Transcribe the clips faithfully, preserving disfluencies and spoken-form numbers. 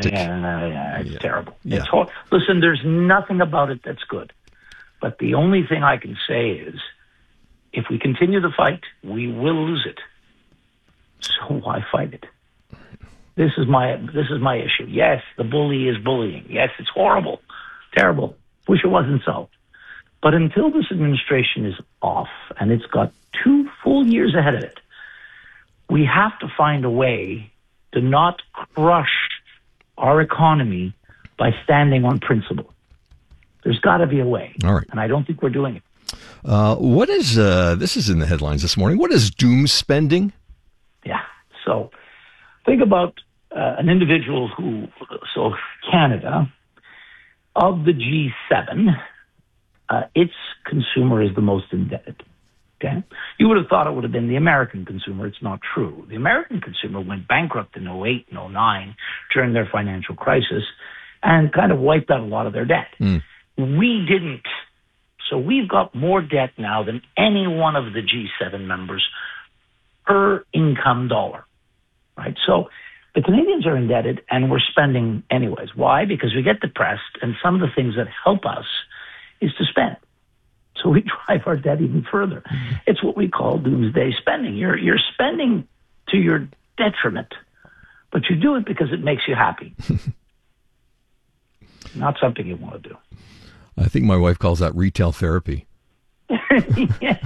tactic. Yeah, yeah, yeah, it's yeah. terrible. Yeah. It's hor- Listen, there's nothing about it that's good. But the only thing I can say is, if we continue the fight, we will lose it. So why fight it? This is my this is my issue. Yes, the bully is bullying. Yes, it's horrible, terrible. Wish it wasn't so. But until this administration is off, and it's got two full years ahead of it, we have to find a way to not crush our economy by standing on principle. There's got to be a way. All right. And I don't think we're doing it. Uh, what is, uh, this is in the headlines this morning, what is doom spending? Yeah. So think about uh, an individual who, so Canada, of the G seven, uh, its consumer is the most indebted. Okay? You would have thought it would have been the American consumer. It's not true. The American consumer went bankrupt in oh eight and oh nine during their financial crisis and kind of wiped out a lot of their debt. Mm. We didn't. So we've got more debt now than any one of the G seven members per income dollar, right? So the Canadians are indebted and we're spending anyways. Why? Because we get depressed and some of the things that help us is to spend. So we drive our debt even further. Mm-hmm. It's what we call doomsday spending. You're you're spending to your detriment, but you do it because it makes you happy. Not something you want to do. I think my wife calls that retail therapy. Yeah.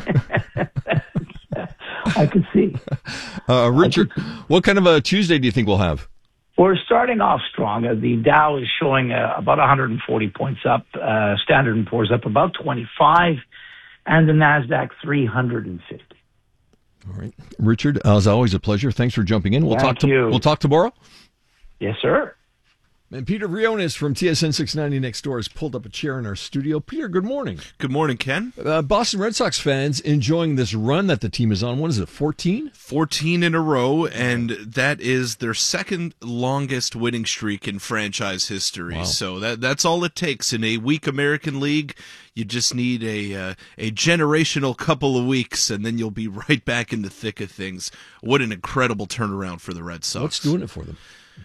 I could see. Uh, Richard, could see. What kind of a Tuesday do you think we'll have? We're starting off strong. Uh, the Dow is showing uh, about one hundred forty points up. Uh, Standard and Poor's up about twenty-five. And the NASDAQ three hundred fifty. All right. Richard, as always, a pleasure. Thanks for jumping in. We'll Thank talk to, you. We'll talk tomorrow. Yes, sir. And Peter Briones from T S N six ninety Next Door has pulled up a chair in our studio. Peter, good morning. Good morning, Ken. Uh, Boston Red Sox fans enjoying this run that the team is on. What is it, fourteen? fourteen in a row, and that is their second longest winning streak in franchise history. Wow. So that that's all it takes in a weak American League. You just need a uh, a generational couple of weeks, and then you'll be right back in the thick of things. What an incredible turnaround for the Red Sox. What's doing it for them?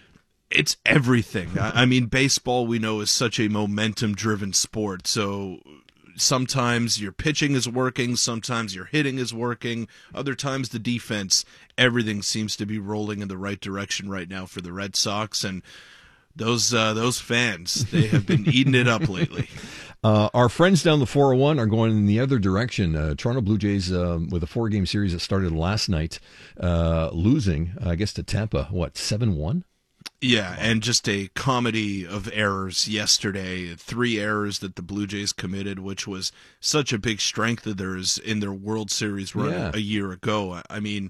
It's everything. I mean, baseball, we know, is such a momentum-driven sport. So sometimes your pitching is working, sometimes your hitting is working, other times the defense. Everything seems to be rolling in the right direction right now for the Red Sox, and those uh, those fans, they have been eating it up lately. Uh, our friends down the four oh one are going in the other direction. Uh, Toronto Blue Jays, um, with a four-game series that started last night, uh, losing, I guess, to Tampa, what, seven one? Yeah, and just a comedy of errors yesterday. Three errors that the Blue Jays committed, which was such a big strength of theirs in their World Series run Yeah. a year ago. I mean,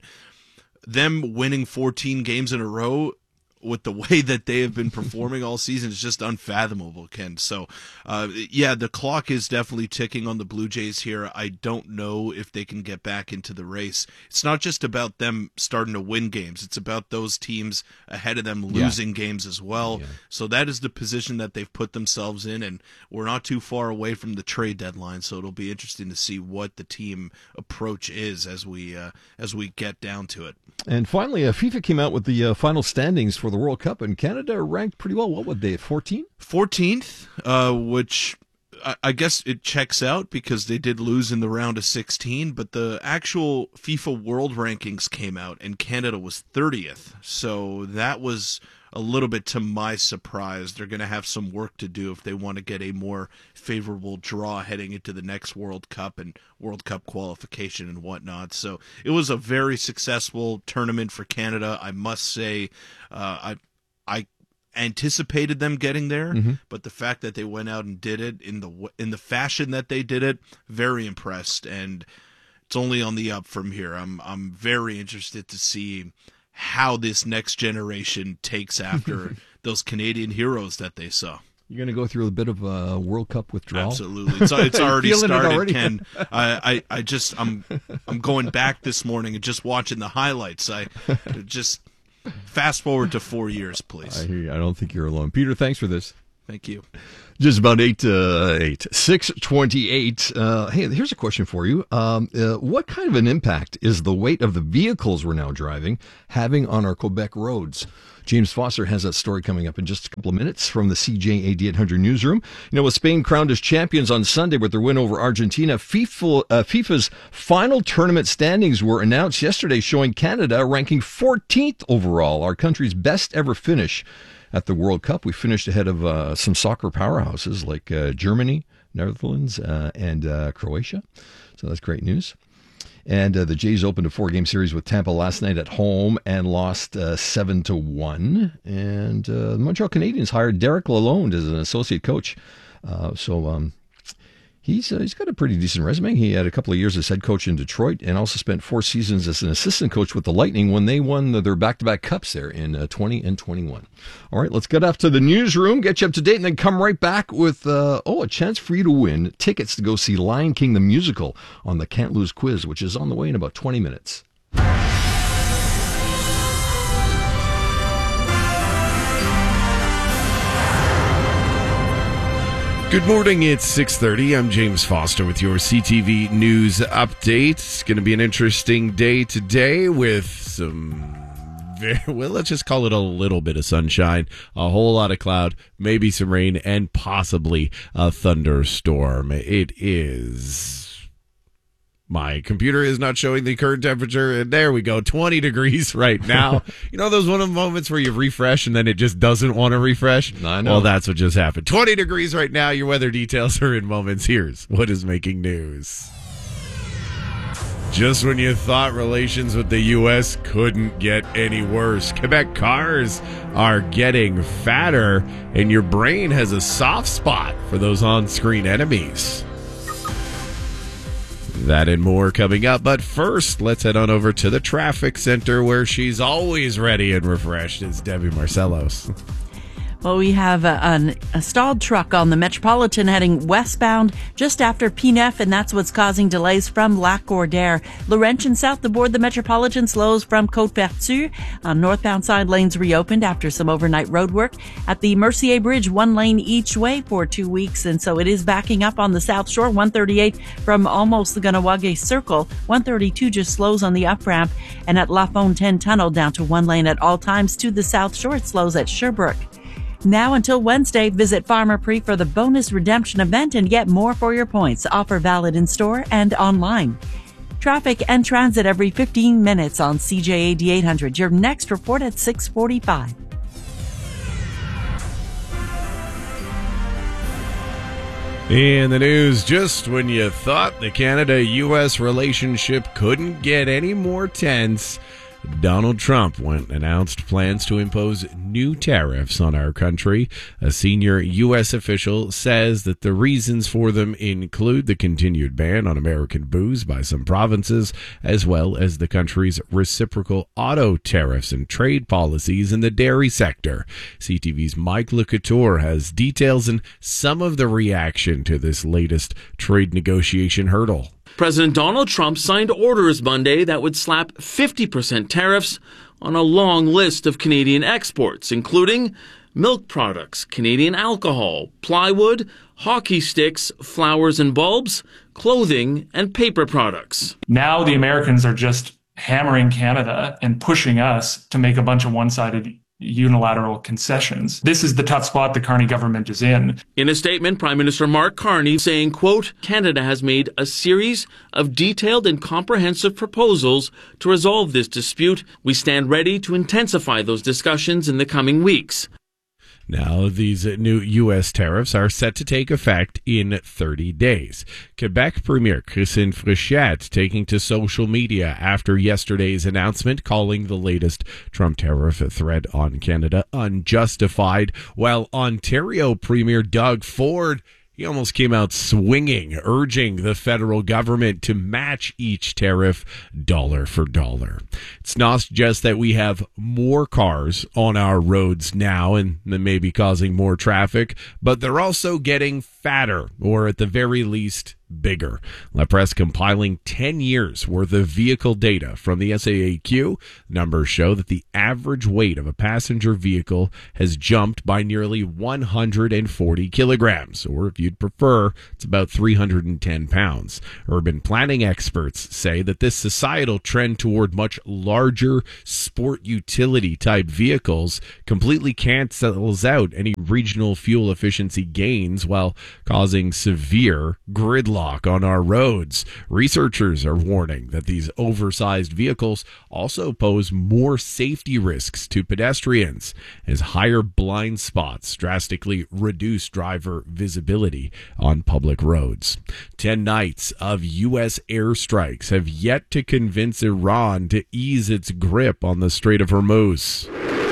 them winning fourteen games in a row with the way that they have been performing all season is just unfathomable, Ken. So, uh, yeah, the clock is definitely ticking on the Blue Jays here. I don't know if they can get back into the race. It's not just about them starting to win games. It's about those teams ahead of them losing yeah. games as well. Yeah. So that is the position that they've put themselves in, and we're not too far away from the trade deadline, so it'll be interesting to see what the team approach is as we uh, as we get down to it. And finally, uh, FIFA came out with the uh, final standings for the World Cup, and Canada ranked pretty well. What would they, fourteen? fourteenth, uh, which I, I guess it checks out because they did lose in the round of sixteen, but the actual FIFA World Rankings came out, and Canada was thirtieth. So that was a little bit to my surprise. They're going to have some work to do if they want to get a more favorable draw heading into the next World Cup and World Cup qualification and whatnot. So it was a very successful tournament for Canada. I must say, uh, I I anticipated them getting there, mm-hmm. but the fact that they went out and did it in the in the fashion that they did it, very impressed, and it's only on the up from here. I'm I'm very interested to see how this next generation takes after those Canadian heroes that they saw. You're going to go through a bit of a World Cup withdrawal. Absolutely, it's, it's already started. It already? Ken, I, I, I just, I'm, I'm going back this morning and just watching the highlights. I just fast forward to four years, please. I hear you. I don't think you're alone, Peter. Thanks for this. Thank you. Just about eight to eight, six twenty-eight. Uh, hey, here's a question for you. Um, uh, what kind of an impact is the weight of the vehicles we're now driving having on our Quebec roads? James Foster has that story coming up in just a couple of minutes from the C J A D eight hundred newsroom. You know, with Spain crowned as champions on Sunday with their win over Argentina, FIFA, uh, FIFA's final tournament standings were announced yesterday, showing Canada ranking fourteenth overall, our country's best ever finish at the World Cup. We finished ahead of uh, some soccer powerhouses like uh, Germany, Netherlands, uh, and uh, Croatia. So that's great news. And uh, the Jays opened a four-game series with Tampa last night at home and lost uh, seven to one. And uh, the Montreal Canadiens hired Derek Lalonde as an associate coach. Uh, so um, he's uh, he's got a pretty decent resume. He had a couple of years as head coach in Detroit and also spent four seasons as an assistant coach with the Lightning when they won their back-to-back cups there in uh, twenty and twenty-one. All right, let's get off to the newsroom, get you up to date, and then come right back with, uh, oh, a chance for you to win tickets to go see Lion King the Musical on the Can't Lose Quiz, which is on the way in about twenty minutes. Good morning, it's six thirty. I'm James Foster with your C T V News Update. It's going to be an interesting day today with some, very, well, let's just call it a little bit of sunshine, a whole lot of cloud, maybe some rain, and possibly a thunderstorm. It is... My computer is not showing the current temperature, and there we go, twenty degrees right now. You know those one of the moments where you refresh and then it just doesn't want to refresh? I know. Well, that's what just happened. twenty degrees right now. Your weather details are in moments. Here's what is making news. Just when you thought relations with the U S couldn't get any worse, Quebec cars are getting fatter, and your brain has a soft spot for those on-screen enemies. That and more coming up, but first, let's head on over to the traffic center where she's always ready and refreshed. It's Debbie Marcellos. Well, we have a, an, a stalled truck on the Metropolitan heading westbound just after P N F, and that's what's causing delays from Lac Gordaire. Laurentian south aboard the Metropolitan slows from Côte-Pertue. On northbound side, lanes reopened after some overnight road work. At the Mercier Bridge, one lane each way for two weeks, and so it is backing up on the South Shore. one thirty-eight from almost the Ganawage Circle. one thirty-two just slows on the up ramp, and at La Fontaine Tunnel down to one lane at all times to the South Shore. It slows at Sherbrooke. Now until Wednesday, visit Farmer Pre for the bonus redemption event and get more for your points. Offer valid in store and online. Traffic and transit every fifteen minutes on C J A D eight hundred. Your next report at six forty-five. In the news, just when you thought the Canada-U S relationship couldn't get any more tense, Donald Trump went announced plans to impose new tariffs on our country. A senior U S official says that the reasons for them include the continued ban on American booze by some provinces, as well as the country's reciprocal auto tariffs and trade policies in the dairy sector. C T V's Mike LeCouture has details and some of the reaction to this latest trade negotiation hurdle. President Donald Trump signed orders Monday that would slap fifty percent tariffs on a long list of Canadian exports, including milk products, Canadian alcohol, plywood, hockey sticks, flowers and bulbs, clothing, and paper products. Now the Americans are just hammering Canada and pushing us to make a bunch of one-sided unilateral concessions. This is the tough spot the Carney government is in. In a statement, Prime Minister Mark Carney saying, quote, Canada has made a series of detailed and comprehensive proposals to resolve this dispute. We stand ready to intensify those discussions in the coming weeks. Now, these new U S tariffs are set to take effect in thirty days. Quebec Premier Christine Fréchette taking to social media after yesterday's announcement, calling the latest Trump tariff threat on Canada unjustified, while Ontario Premier Doug Ford, he almost came out swinging, urging the federal government to match each tariff dollar for dollar. It's not just that we have more cars on our roads now and that may be causing more traffic, but they're also getting fatter, or at the very least, bigger. La Presse compiling ten years worth of vehicle data from the S A A Q. Numbers show that the average weight of a passenger vehicle has jumped by nearly one hundred forty kilograms, or if you'd prefer, it's about three hundred ten pounds. Urban planning experts say that this societal trend toward much larger sport utility type vehicles completely cancels out any regional fuel efficiency gains while causing severe gridlock on our roads. Researchers are warning that these oversized vehicles also pose more safety risks to pedestrians, as higher blind spots drastically reduce driver visibility on public roads. Ten nights of U S airstrikes have yet to convince Iran to ease its grip on the Strait of Hormuz.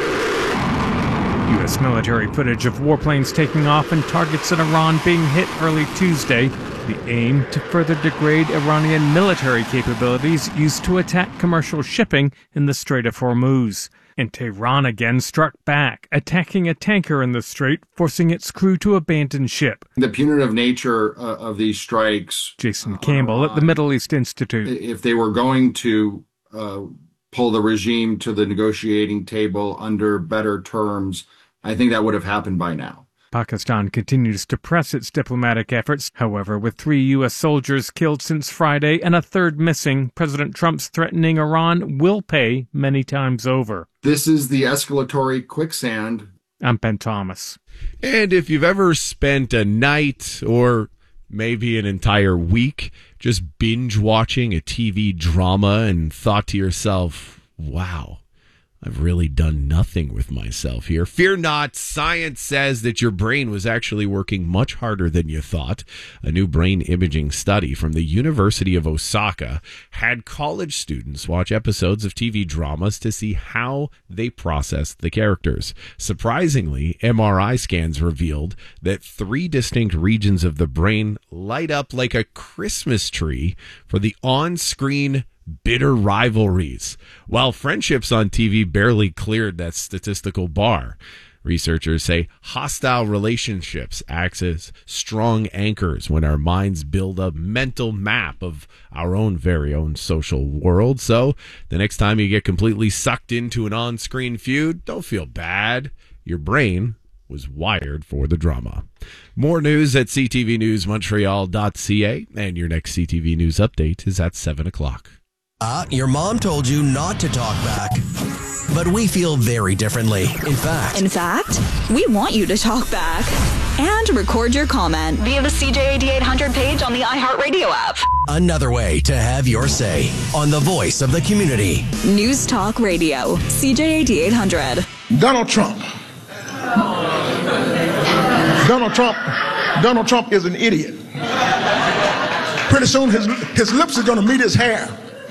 U S military footage of warplanes taking off and targets in Iran being hit early Tuesday. The aim to further degrade Iranian military capabilities used to attack commercial shipping in the Strait of Hormuz. And Tehran again struck back, attacking a tanker in the strait, forcing its crew to abandon ship. The punitive nature uh, of these strikes. Jason Campbell at the Middle East Institute. If they were going to uh, pull the regime to the negotiating table under better terms, I think that would have happened by now. Pakistan continues to press its diplomatic efforts. However, with three U S soldiers killed since Friday and a third missing, President Trump's threatening Iran will pay many times over. This is the escalatory quicksand. I'm Ben Thomas. And if you've ever spent a night or maybe an entire week just binge watching a T V drama and thought to yourself, wow, I've really done nothing with myself here. Fear not. Science says that your brain was actually working much harder than you thought. A new brain imaging study from the University of Osaka had college students watch episodes of T V dramas to see how they processed the characters. Surprisingly, M R I scans revealed that three distinct regions of the brain light up like a Christmas tree for the on-screen bitter rivalries, while friendships on T V barely cleared that statistical bar. Researchers say hostile relationships act as strong anchors when our minds build a mental map of our own very own social world. So the next time you get completely sucked into an on-screen feud, don't feel bad. Your brain was wired for the drama. More news at c t v news montreal dot c a, and your next C T V News update is at seven o'clock. Uh, your mom told you not to talk back, but we feel very differently. In fact, In fact, we want you to talk back and record your comment via the C J A D eight hundred page on the iHeartRadio app. Another way to have your say on the voice of the community. News Talk Radio, C J A D eight hundred. Donald Trump. Donald Trump. Donald Trump is an idiot. Pretty soon his, his lips are going to meet his hair.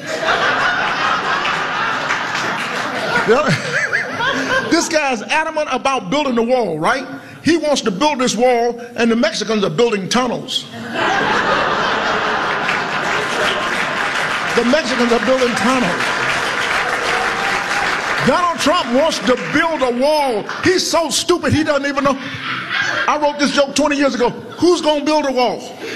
This guy's adamant about building the wall, right? He wants to build this wall, and the Mexicans are building tunnels. The Mexicans are building tunnels. Donald Trump wants to build a wall. He's so stupid he doesn't even know. I wrote this joke twenty years ago. Who's going to build a wall?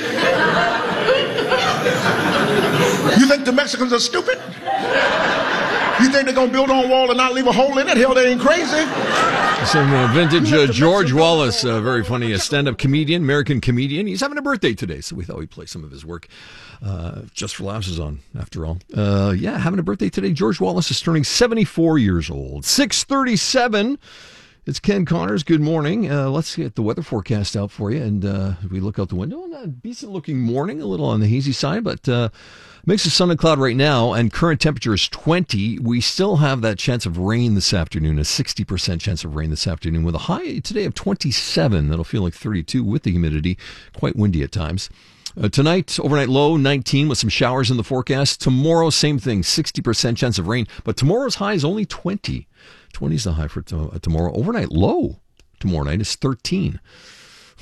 You think the Mexicans are stupid? You think they're going to build on a wall and not leave a hole in it? Hell, they ain't crazy. Some uh, vintage uh, George Wallace, uh, very funny, a stand-up comedian, American comedian. He's having a birthday today, so we thought we'd play some of his work. Uh, just for laughs is on, after all. Uh, yeah, having a birthday today. George Wallace is turning seventy-four years old. six thirty-seven. It's Ken Connors. Good morning. Uh, let's get the weather forecast out for you. And uh, we look out the window. A decent-looking morning, a little on the hazy side, but uh, mix of sun and cloud right now, and current temperature is twenty. We still have that chance of rain this afternoon, a sixty percent chance of rain this afternoon, with a high today of twenty-seven. That'll feel like thirty-two with the humidity. Quite windy at times. Uh, tonight, overnight low, nineteen with some showers in the forecast. Tomorrow, same thing, sixty percent chance of rain. But tomorrow's high is only twenty. twenty is the high for to- uh, tomorrow. Overnight low tomorrow night is thirteen. Hmm.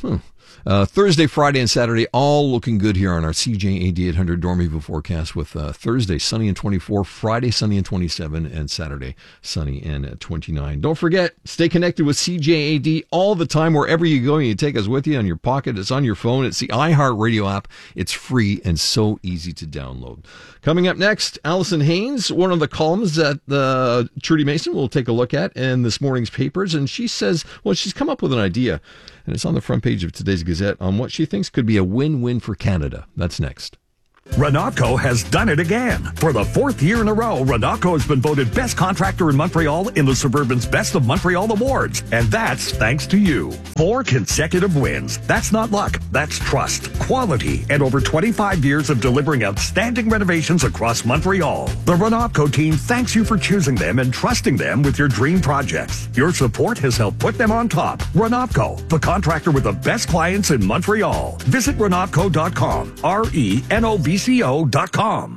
Uh, Thursday, Friday, and Saturday, all looking good here on our C J A D eight hundred Dormeville forecast with uh, Thursday, sunny and twenty-four, Friday, sunny and twenty-seven, and Saturday, sunny and twenty-nine. Don't forget, stay connected with C J A D all the time. Wherever you go, you take us with you on your pocket. It's on your phone. It's the iHeartRadio app. It's free and so easy to download. Coming up next, Allison Haynes, one of the columns that uh, Trudy Mason will take a look at in this morning's papers. And she says, well, she's come up with an idea, and it's on the front page of today's Gazette on what she thinks could be a win-win for Canada. That's next. Renatco has done it again. For the fourth year in a row, Renatco has been voted best contractor in Montreal in the Suburban's Best of Montreal Awards. And that's thanks to you. Four consecutive wins. That's not luck. That's trust, quality, and over twenty-five years of delivering outstanding renovations across Montreal. The Renatco team thanks you for choosing them and trusting them with your dream projects. Your support has helped put them on top. Renatco, the contractor with the best clients in Montreal. Visit renatco dot com. R E N O V C O dot com.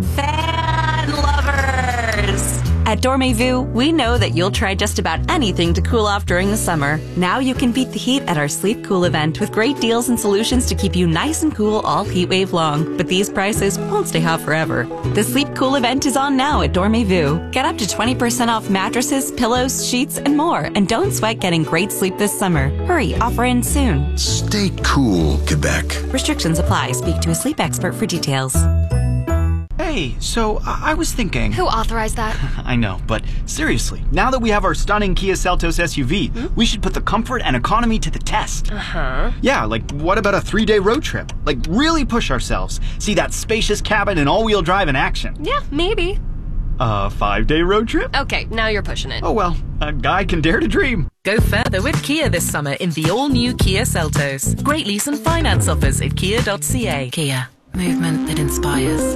Fan lovers! At Dormez-vous, we know that you'll try just about anything to cool off during the summer. Now you can beat the heat at our Sleep Cool event with great deals and solutions to keep you nice and cool all heat wave long. But these prices won't stay hot forever. The Sleep Cool event is on now at Dormez-vous. Get up to twenty percent off mattresses, pillows, sheets, and more. And don't sweat getting great sleep this summer. Hurry, offer ends soon. Stay cool, Quebec. Restrictions apply. Speak to a sleep expert for details. Hey, so I, I was thinking... Who authorized that? I know, but seriously, now that we have our stunning Kia Seltos S U V, hmm? we should put the comfort and economy to the test. Uh-huh. Yeah, like what about a three-day road trip? Like really push ourselves. See that spacious cabin and all-wheel drive in action. Yeah, maybe. A five-day road trip? Okay, now you're pushing it. Oh well, a guy can dare to dream. Go further with Kia this summer in the all-new Kia Seltos. Great lease and finance offers at kia dot c a. Kia, movement that inspires.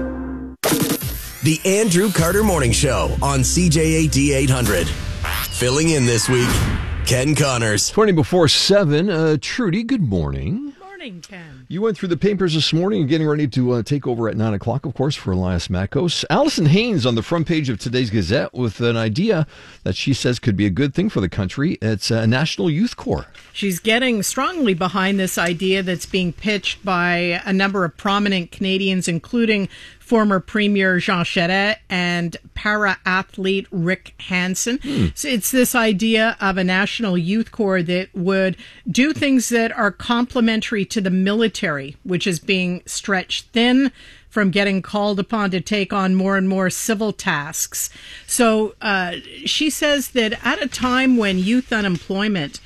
The Andrew Carter Morning Show on C J A D eight hundred. Filling in this week, Ken Connors. twenty before seven. Uh, Trudy, good morning. Morning, Ken. You went through the papers this morning and getting ready to uh, take over at nine o'clock, of course, for Elias Matkos. Allison Haynes on the front page of today's Gazette with an idea that she says could be a good thing for the country. It's a National Youth Corps. She's getting strongly behind this idea that's being pitched by a number of prominent Canadians, including former Premier Jean Charest and para-athlete Rick Hansen. Hmm. So it's this idea of a National Youth Corps that would do things that are complementary to the military, which is being stretched thin from getting called upon to take on more and more civil tasks. So uh, she says that at a time when youth unemployment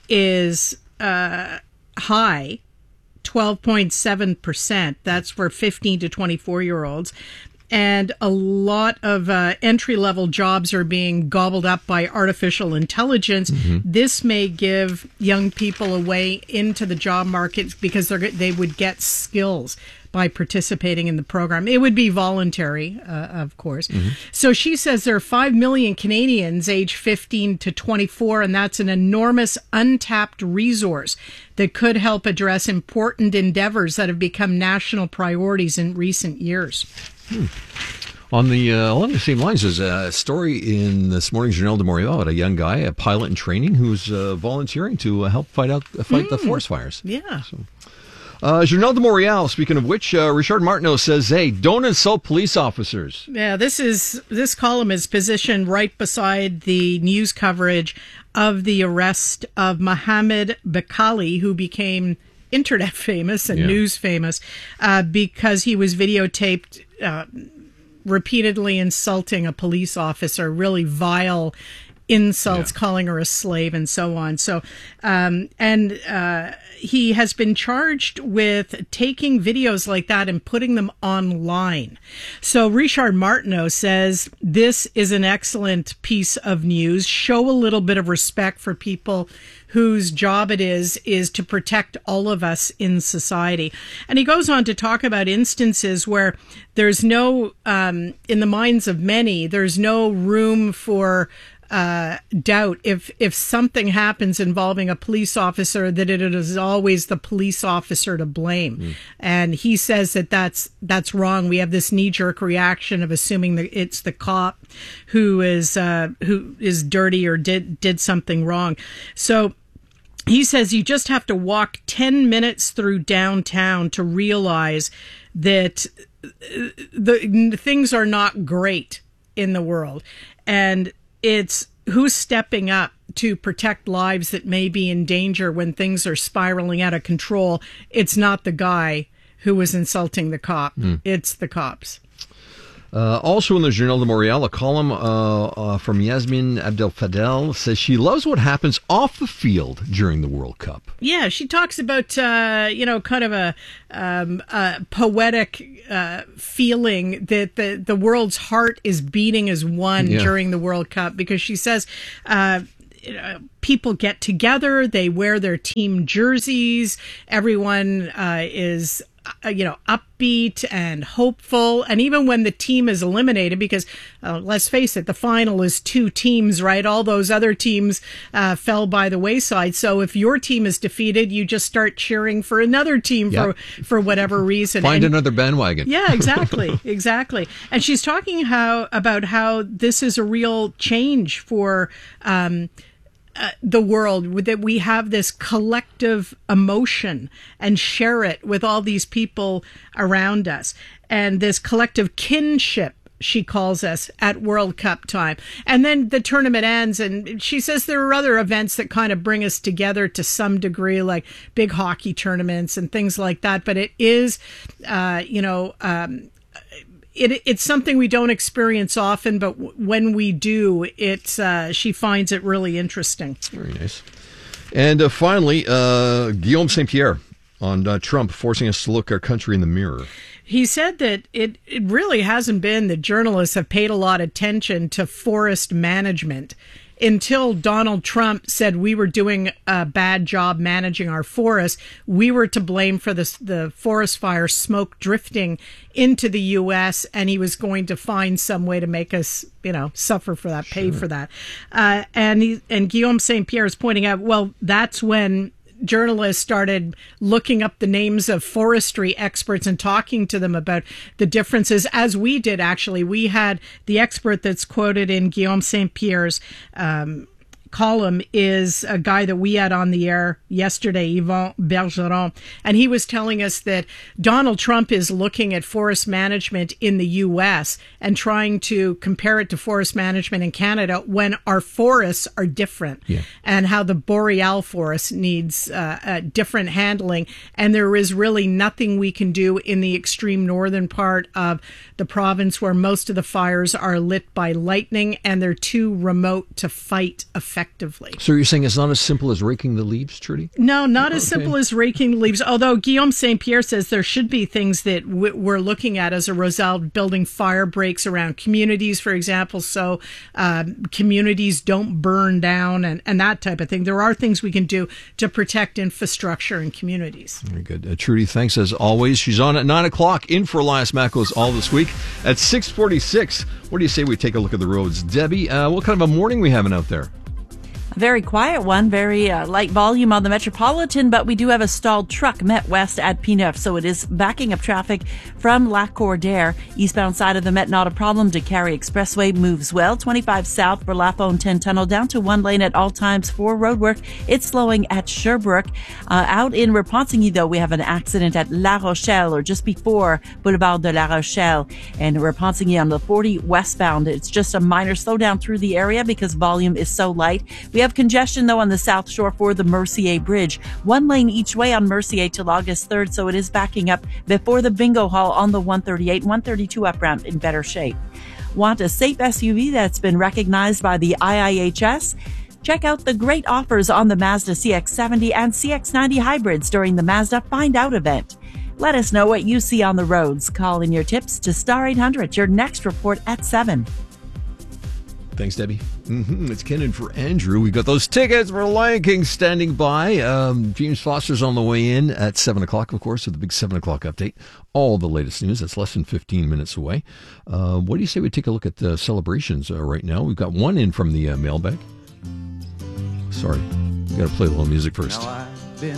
is uh, high, twelve point seven percent. That's for fifteen to twenty-four year olds. And a lot of uh, entry-level jobs are being gobbled up by artificial intelligence. Mm-hmm. This may give young people a way into the job market because they're, they would get skills by participating in the program. It would be voluntary, uh, of course. Mm-hmm. So she says there are five million Canadians aged fifteen to twenty-four, and that's an enormous untapped resource that could help address important endeavors that have become national priorities in recent years. Hmm. On the uh, along the same lines, there's a story in this morning's Journal de Montréal about a young guy, a pilot in training, who's uh, volunteering to uh, help fight out fight mm. the forest fires. Yeah. So. Uh, Journal de Montréal, speaking of which, uh, Richard Martineau says, hey, don't insult police officers. Yeah, this is this column is positioned right beside the news coverage of the arrest of Mohamed Bakali, who became internet famous and yeah. news famous uh, because he was videotaped uh, repeatedly insulting a police officer, really vile insults, yeah. calling her a slave and so on. So, um, and uh, he has been charged with taking videos like that and putting them online. So Richard Martineau says this is an excellent piece of news. Show a little bit of respect for people whose job it is, is to protect all of us in society. And he goes on to talk about instances where there's no, um, in the minds of many, there's no room for Uh, doubt if if something happens involving a police officer, that it is always the police officer to blame. Mm. And he says that that's that's wrong. We have this knee-jerk reaction of assuming that it's the cop who is uh, who is dirty or did did something wrong. So he says you just have to walk ten minutes through downtown to realize that the things are not great in the world. And it's who's stepping up to protect lives that may be in danger when things are spiraling out of control. It's not the guy who was insulting the cop. Mm. It's the cops. Uh, also in the Journal de Montréal, a column uh, uh, from Yasmin Abdel-Fadel says she loves what happens off the field during the World Cup. Yeah, she talks about, uh, you know, kind of a, um, a poetic uh, feeling that the, the world's heart is beating as one yeah. during the World Cup, because she says uh, people get together, they wear their team jerseys, everyone uh, is... Uh, you know, upbeat and hopeful. And even when the team is eliminated, because uh, let's face it, the final is two teams, right? All those other teams uh, fell by the wayside. So if your team is defeated, you just start cheering for another team yep. for, for whatever reason. Find and, another bandwagon. Yeah, exactly. exactly. And she's talking how about how this is a real change for um Uh, the world, that we have this collective emotion and share it with all these people around us, and this collective kinship, she calls us, at World Cup time. And then the tournament ends, and she says there are other events that kind of bring us together to some degree, like big hockey tournaments and things like that. But it is, uh, you know, um, It, it's something we don't experience often, but w- when we do, it's uh, she finds it really interesting. Very nice. And uh, finally, uh, Guillaume Saint Pierre on uh, Trump forcing us to look our country in the mirror. He said that it, it really hasn't been that journalists have paid a lot of attention to forest management until Donald Trump said we were doing a bad job managing our forests. We were to blame for this, the forest fire smoke drifting into the U S, and he was going to find some way to make us, you know, suffer for that, pay sure. for that. Uh, and he, and Guillaume Saint Pierre is pointing out, well, that's when journalists started looking up the names of forestry experts and talking to them about the differences, as we did, actually. We had the expert that's quoted in Guillaume Saint Pierre's um, column is a guy that we had on the air yesterday, Yvon Bergeron, and he was telling us that Donald Trump is looking at forest management in the U S and trying to compare it to forest management in Canada when our forests are different, yeah. and how the boreal forest needs uh, a different handling, and there is really nothing we can do in the extreme northern part of the province where most of the fires are lit by lightning and they're too remote to fight effectively. So you're saying it's not as simple as raking the leaves, Trudy? No, not okay. as simple as raking the leaves, although Guillaume Saint Pierre says there should be things that w- we're looking at as a result, building fire breaks around communities, for example, so uh, communities don't burn down and, and that type of thing. There are things we can do to protect infrastructure in communities. Very good. Uh, Trudy, thanks as always. She's on at nine o'clock in for Elias Mackos all this week. At six forty-six, what do you say we take a look at the roads? Debbie, uh, what kind of a morning we having out there? A very quiet one, very uh, light volume on the Metropolitan, but we do have a stalled truck Met West at P neuf, so it is backing up traffic from Lac Cordaire. Eastbound side of the Met, not a problem. DeCarry Expressway moves well. twenty-five south for La Fontaine Tunnel, down to one lane at all times for roadwork. It's slowing at Sherbrooke. Uh, out in Repentigny, though, we have an accident at La Rochelle, or just before Boulevard de La Rochelle. And Repentigny on the forty westbound, it's just a minor slowdown through the area because volume is so light. We have congestion, though, on the South Shore for the Mercier Bridge. One lane each way on Mercier till August third, so it is backing up before the Bingo Hall on the one thirty-eight, one thirty-two up ramp in better shape. Want a safe S U V that's been recognized by the I I H S? Check out the great offers on the Mazda C X seventy and C X ninety hybrids during the Mazda Find Out event. Let us know what you see on the roads. Call in your tips to Star eight hundred. Your next report at seven. Thanks, Debbie. Mm-hmm. It's Ken in for Andrew. We got those tickets for Lion King standing by. Um, James Foster's on the way in at seven o'clock, of course, with the big seven o'clock update. All the latest news. That's less than fifteen minutes away. Uh, what do you say we take a look at the celebrations uh, right now? We've got one in from the uh, mailbag. Sorry, got to play a little music first. Now I